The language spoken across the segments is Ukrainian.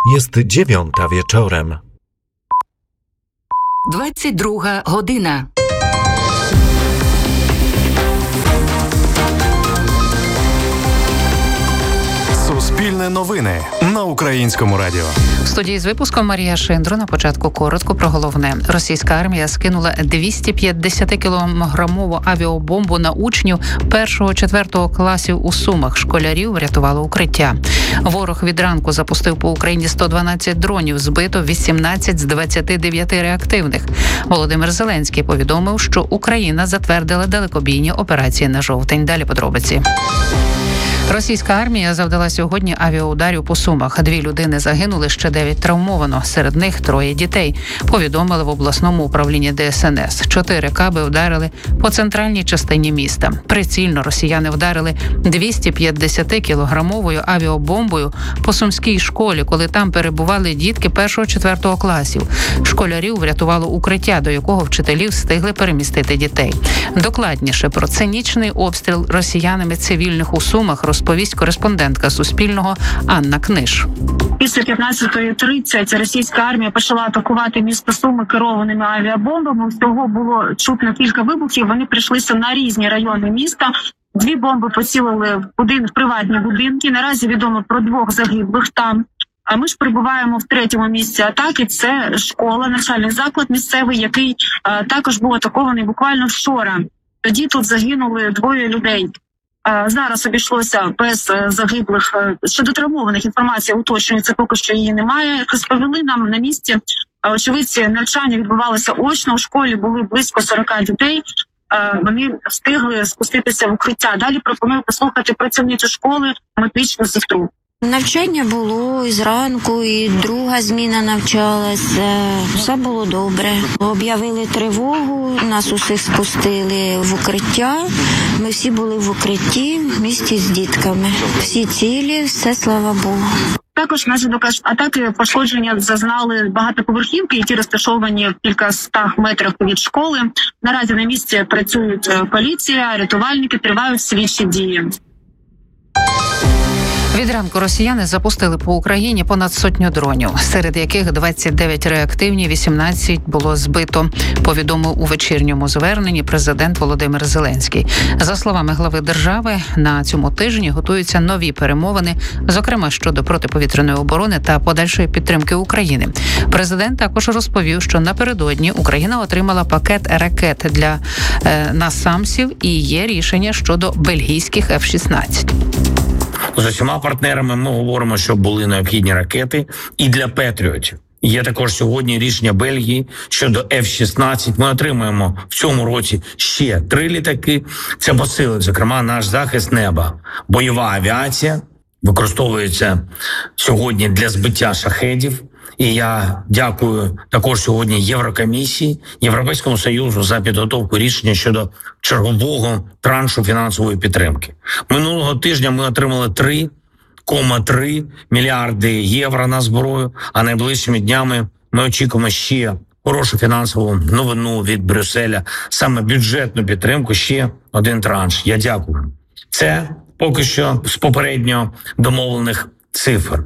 Jest 9:00 wieczorem. 22 година. Суспільне новини на Українському радіо. В студії з випуском Марія Шиндро. На початку коротко про головне. Російська армія скинула 250-кілограмову авіабомбу на учнів 1-4 класів у Сумах. Школярів врятувало укриття. Ворог від ранку запустив по Україні 112 дронів. Збито 18 з 29 реактивних. Володимир Зеленський повідомив, що Україна затвердила далекобійні операції на жовтень. Далі подробиці. Російська армія завдала сьогодні авіаударів по Сумах. 2 людини загинули, ще 9 травмовано. Серед них 3 дітей. Повідомили в обласному управлінні ДСНС. 4 каби вдарили по центральній частині міста. Прицільно росіяни вдарили 250-кілограмовою авіабомбою по сумській школі, коли там перебували дітки 1-4 класів. Школярів врятувало укриття, до якого вчителі встигли перемістити дітей. Докладніше про цинічний обстріл росіянами цивільних у Сумах розповість кореспондентка Суспільного Анна Книж. Після 15:30 російська армія почала атакувати місто Суми керованими авіабомбами. Всього було чутно кілька вибухів. Вони прийшлися на різні райони міста. 2 бомби поцілили в приватні будинки. Наразі відомо про 2 загиблих там. А ми ж перебуваємо в 3-му місці атаки. Це школа, навчальний заклад місцевий, який також був атакований буквально вчора. Тоді тут загинули 2 людей. Зараз обійшлося без загиблих. Щодо травмованих, інформація уточнюється, поки що її немає. Як розповіли нам на місці, очевидці, навчання відбувалося очно. У школі були близько 40 дітей. Вони встигли спуститися в укриття. Далі пропоную послухати працівницю школи, медичну сестру. Навчання було і зранку, і друга зміна навчалася. Все було добре. Об'явили тривогу, нас усіх спустили в укриття. Ми всі були в укритті в місті з дітками. Всі цілі, все, слава Богу. Також внаслідок атаки пошкодження зазнали багатоповерхівки, які розташовані в кількастах метрах від школи. Наразі на місці працюють поліція, рятувальники, тривають слідчі дії. Від ранку росіяни запустили по Україні понад 100 дронів, серед яких 29 реактивні, 18 було збито, повідомив у вечірньому зверненні президент Володимир Зеленський. За словами глави держави, на цьому тижні готуються нові перемовини, зокрема щодо протиповітряної оборони та подальшої підтримки України. Президент також розповів, що напередодні Україна отримала пакет ракет для насамсів і є рішення щодо бельгійських F-16. З усіма партнерами ми говоримо, що були необхідні ракети і для Петріотів. Є також сьогодні рішення Бельгії щодо F-16. Ми отримаємо в цьому році ще 3 літаки. Це посилить, зокрема, наш захист неба. Бойова авіація використовується сьогодні для збиття шахедів. І я дякую також сьогодні Єврокомісії, Європейському Союзу за підготовку рішення щодо чергового траншу фінансової підтримки. Минулого тижня ми отримали 3,3 мільярди євро на зброю, а найближчими днями ми очікуємо ще хорошу фінансову новину від Брюсселя, саме бюджетну підтримку, ще 1 транш. Я дякую. Це поки що з попередньо домовлених цифр.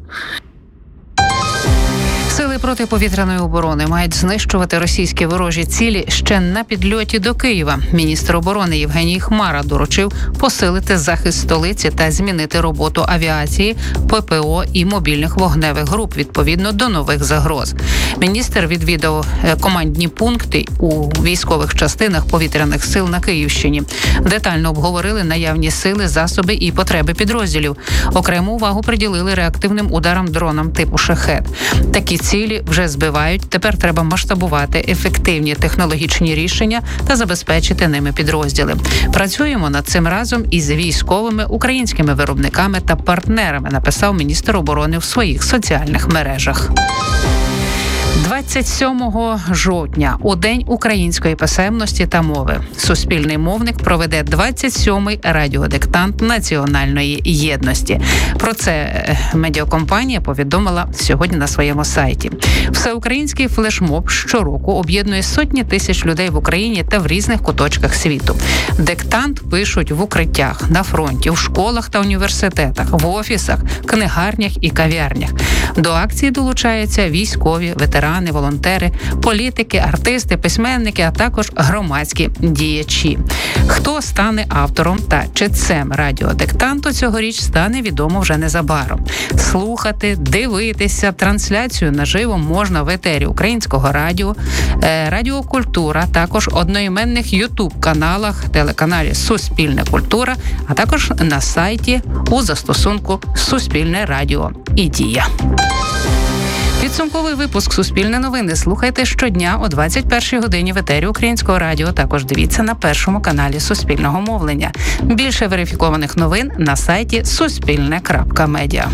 Сили протиповітряної оборони мають знищувати російські ворожі цілі ще на підльоті до Києва. Міністр оборони Євгеній Хмара доручив посилити захист столиці та змінити роботу авіації, ППО і мобільних вогневих груп відповідно до нових загроз. Міністр відвідав командні пункти у військових частинах повітряних сил на Київщині. Детально обговорили наявні сили, засоби і потреби підрозділів. Окрему увагу приділили реактивним ударам дронам типу «Шахед». Такі цілі вже збивають, тепер треба масштабувати ефективні технологічні рішення та забезпечити ними підрозділи. Працюємо над цим разом із військовими, українськими виробниками та партнерами, написав міністр оборони в своїх соціальних мережах. 27 жовтня, у День української писемності та мови, Суспільний мовник проведе 27-й радіодиктант національної єдності. Про це медіакомпанія повідомила сьогодні на своєму сайті. Всеукраїнський флешмоб щороку об'єднує сотні тисяч людей в Україні та в різних куточках світу. Диктант пишуть в укриттях, на фронті, в школах та університетах, в офісах, книгарнях і кав'ярнях. До акції долучаються військові, ветерани, волонтери, політики, артисти, письменники, а також громадські діячі. Хто стане автором та читцем радіодиктанту цьогоріч, стане відомо вже незабаром. Слухати, дивитися трансляцію наживо можна в етері Українського радіо, Радіо Культура, також одноіменних ютуб-каналах, телеканалі Суспільне культура, а також на сайті у застосунку Суспільне радіо і Дія. Підсумковий випуск «Суспільне новини» слухайте щодня о 21-й годині в етері Українського радіо. Також дивіться на першому каналі Суспільного мовлення. Більше верифікованих новин на сайті suspilne.media.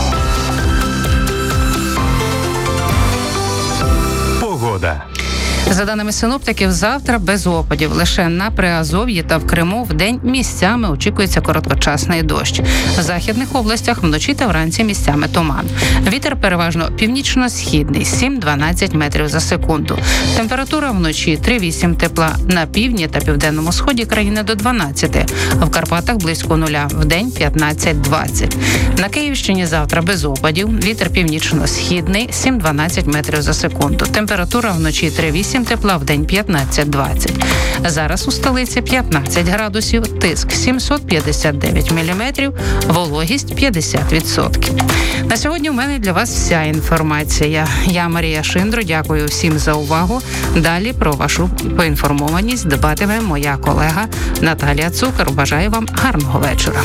Погода. За даними синоптиків, завтра без опадів. Лише на Приазов'ї та в Криму вдень місцями очікується короткочасний дощ. В західних областях вночі та вранці місцями туман. Вітер переважно північно-східний, 7-12 метрів за секунду. Температура вночі 3-8 тепла, на півдні та південному сході країни до 12. В Карпатах близько нуля, вдень 15-20. На Київщині завтра без опадів. Вітер північно-східний, 7-12 метрів за секунду. Температура вночі 3-8 тепла, вдень 15-20. Зараз у столиці 15 градусів, тиск 759 міліметрів, вологість 50%. На сьогодні у мене для вас вся інформація. Я Марія Шиндро, дякую всім за увагу. Далі про вашу поінформованість дбатиме моя колега Наталія Цукер. Бажаю вам гарного вечора.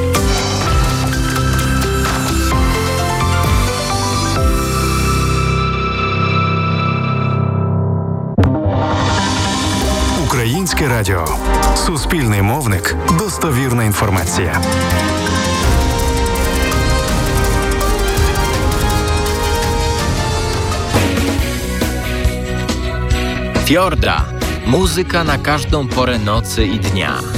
Українське радіо. Суспільний мовник. Достовірна інформація. Fiorda. Muzyka na każdą porę nocy i dnia.